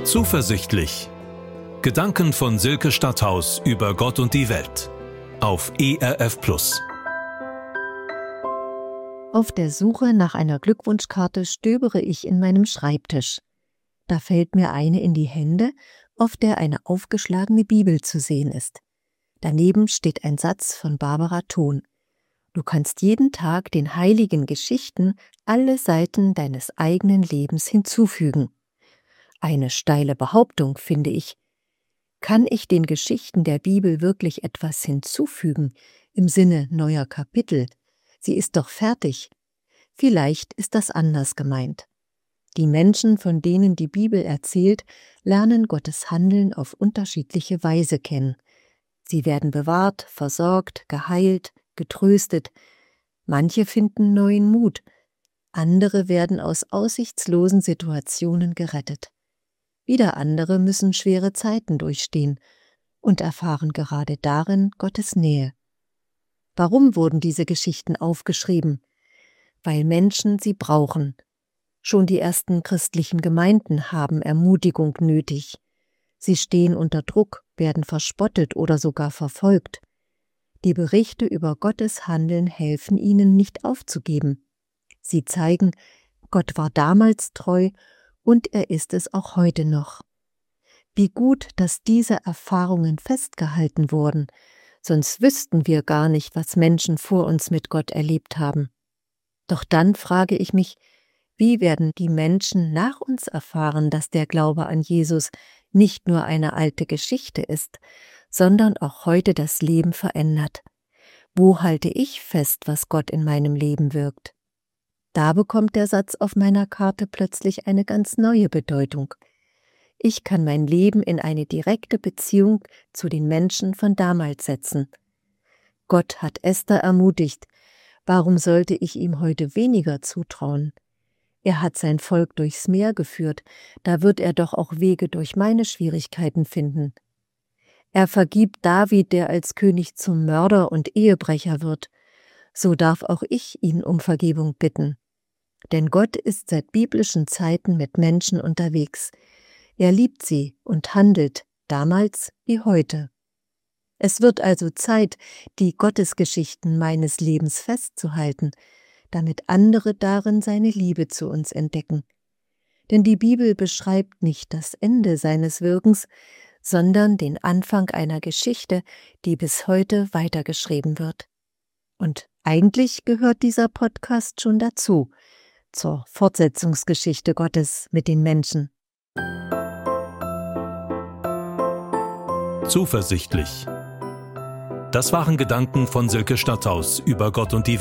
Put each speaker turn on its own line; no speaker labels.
Zuversichtlich. Gedanken von Silke Stadthaus über Gott und die Welt. Auf ERF Plus.
Auf der Suche nach einer Glückwunschkarte stöbere ich in meinem Schreibtisch. Da fällt mir eine in die Hände, auf der eine aufgeschlagene Bibel zu sehen ist. Daneben steht ein Satz von Barbara Thon. Du kannst jeden Tag den heiligen Geschichten alle Seiten deines eigenen Lebens hinzufügen. Eine steile Behauptung, finde ich. Kann ich den Geschichten der Bibel wirklich etwas hinzufügen, im Sinne neuer Kapitel? Sie ist doch fertig. Vielleicht ist das anders gemeint. Die Menschen, von denen die Bibel erzählt, lernen Gottes Handeln auf unterschiedliche Weise kennen. Sie werden bewahrt, versorgt, geheilt, getröstet. Manche finden neuen Mut. Andere werden aus aussichtslosen Situationen gerettet. Wieder andere müssen schwere Zeiten durchstehen und erfahren gerade darin Gottes Nähe. Warum wurden diese Geschichten aufgeschrieben? Weil Menschen sie brauchen. Schon die ersten christlichen Gemeinden haben Ermutigung nötig. Sie stehen unter Druck, werden verspottet oder sogar verfolgt. Die Berichte über Gottes Handeln helfen ihnen, nicht aufzugeben. Sie zeigen, Gott war damals treu und er ist es auch heute noch. Wie gut, dass diese Erfahrungen festgehalten wurden, sonst wüssten wir gar nicht, was Menschen vor uns mit Gott erlebt haben. Doch dann frage ich mich, wie werden die Menschen nach uns erfahren, dass der Glaube an Jesus nicht nur eine alte Geschichte ist, sondern auch heute das Leben verändert? Wo halte ich fest, was Gott in meinem Leben wirkt? Da bekommt der Satz auf meiner Karte plötzlich eine ganz neue Bedeutung. Ich kann mein Leben in eine direkte Beziehung zu den Menschen von damals setzen. Gott hat Esther ermutigt. Warum sollte ich ihm heute weniger zutrauen? Er hat sein Volk durchs Meer geführt, da wird er doch auch Wege durch meine Schwierigkeiten finden. Er vergibt David, der als König zum Mörder und Ehebrecher wird. So darf auch ich ihn um Vergebung bitten. Denn Gott ist seit biblischen Zeiten mit Menschen unterwegs. Er liebt sie und handelt, damals wie heute. Es wird also Zeit, die Gottesgeschichten meines Lebens festzuhalten, damit andere darin seine Liebe zu uns entdecken. Denn die Bibel beschreibt nicht das Ende seines Wirkens, sondern den Anfang einer Geschichte, die bis heute weitergeschrieben wird. Und eigentlich gehört dieser Podcast schon dazu, zur Fortsetzungsgeschichte Gottes mit den Menschen.
Zuversichtlich. Das waren Gedanken von Silke Stadthaus über Gott und die